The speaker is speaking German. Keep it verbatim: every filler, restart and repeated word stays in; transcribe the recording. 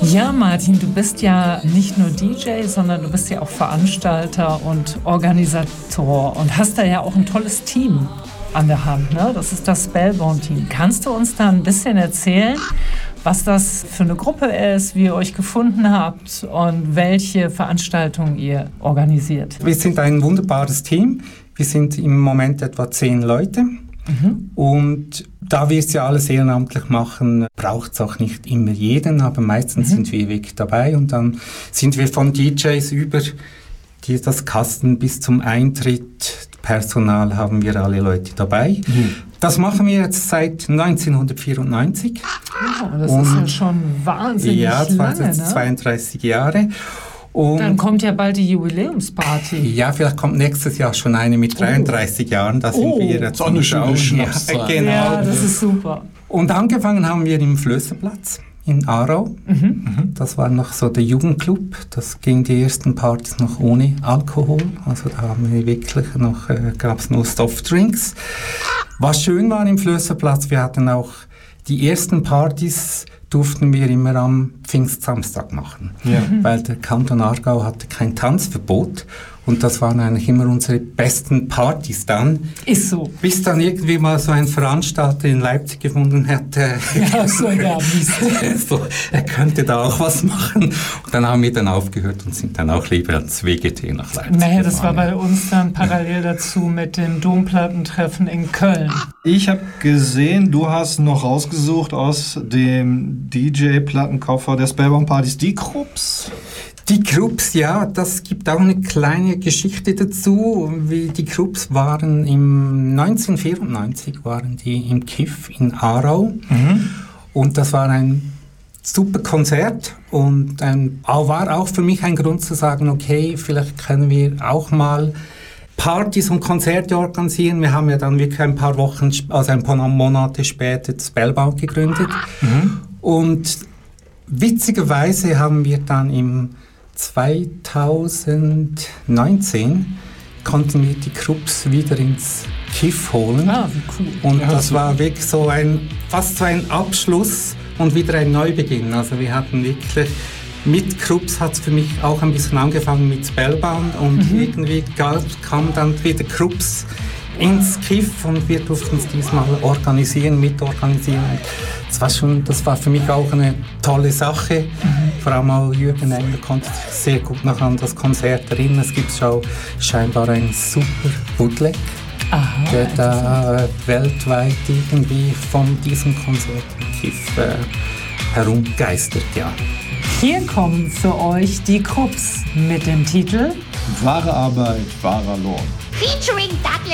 Ja, Martin, du bist ja nicht nur D J, sondern du bist ja auch Veranstalter und Organisator und hast da ja auch ein tolles Team an der Hand, ne? Das ist das Spellbound-Team. Kannst du uns da ein bisschen erzählen, was das für eine Gruppe ist, wie ihr euch gefunden habt und welche Veranstaltungen ihr organisiert? Wir sind ein wunderbares Team. Wir sind im Moment etwa zehn Leute. Mhm. Und da wir es ja alles ehrenamtlich machen, braucht es auch nicht immer jeden, aber meistens mhm. sind wir wirklich dabei. Und dann sind wir von D Js über die, das Kasten bis zum Eintritt, Personal haben wir alle Leute dabei. Mhm. Das machen wir jetzt seit neunzehnhundertvierundneunzig. Oh, das und ist ja schon wahnsinnig ja, das lange, war jetzt ne? zweiunddreißig Jahre. Und dann kommt ja bald die Jubiläumsparty. Ja, vielleicht kommt nächstes Jahr schon eine mit dreiunddreißig oh. Jahren. Da sind oh. wir jetzt eine schöne Schnapszeit. Ja, genau. Ja, das ist super. Und angefangen haben wir im Flößerplatz in Aarau. Mhm. Das war noch so der Jugendclub. Das ging die ersten Partys noch ohne Alkohol. Also da haben wir wirklich noch, äh, gab es nur Softdrinks. Was schön war im Flößerplatz, wir hatten auch die ersten Partys, durften wir immer am Pfingstsamstag machen. Ja. Weil der Kanton Aargau hatte kein Tanzverbot. Und das waren eigentlich immer unsere besten Partys dann. Ist so. Bis dann irgendwie mal so ein Veranstalter in Leipzig gefunden hat, äh, ja, so, ja, so, er könnte da auch was machen. Und dann haben wir dann aufgehört und sind dann auch lieber ans W G T nach Leipzig Naja, das gefahren. war bei uns dann parallel dazu mit dem Domplattentreffen in Köln. Ich habe gesehen, du hast noch rausgesucht aus dem D J-Plattenkoffer der Spellbound-Partys die Krups. Die Krups, ja, das gibt auch eine kleine Geschichte dazu. Wie die Krups waren im neunzehnhundertvierundneunzig waren die im Kiff in Aarau. Mhm. Und das war ein super Konzert und ein, war auch für mich ein Grund zu sagen, okay, vielleicht können wir auch mal Partys und Konzerte organisieren. Wir haben ja dann wirklich ein paar Wochen, also ein paar Monate später das Spellbound gegründet. Mhm. Und witzigerweise haben wir dann im zweitausendneunzehn konnten wir die Krups wieder ins Kiff holen. Ah, wie cool. Und ja, das super. war wirklich so ein, fast so ein Abschluss und wieder ein Neubeginn. Also wir hatten wirklich, mit Krups hat es für mich auch ein bisschen angefangen mit Spellbound und mhm. irgendwie kam dann wieder Krups ins Kiff und wir durften es diesmal organisieren, mitorganisieren. Das war, schon, das war für mich auch eine tolle Sache. Mhm. Vor allem auch Jürgen Engler konnte sich sehr gut noch an das Konzert erinnern. Es gibt schon scheinbar einen super Bootleg, Aha, der da weltweit irgendwie von diesem Konzert im Kiff äh, herumgeistert. Ja. Hier kommen für euch die Krups mit dem Titel Wahre Arbeit, wahrer Lohn. Featuring Douglas